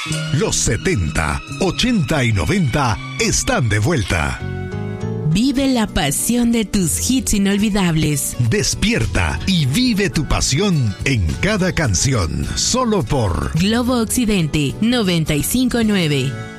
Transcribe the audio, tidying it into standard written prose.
Los 70, 80 y 90 están de vuelta. Vive la pasión de tus hits inolvidables. Despierta y vive tu pasión en cada canción, solo por Globo Occidente 95.9.